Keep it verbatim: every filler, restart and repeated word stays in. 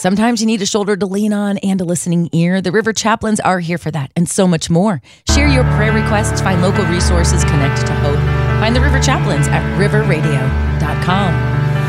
Sometimes you need a shoulder to lean on and a listening ear. The River Chaplains are here for that and so much more. Share your prayer requests, find local resources, connect to hope. Find the River Chaplains at river radio dot com.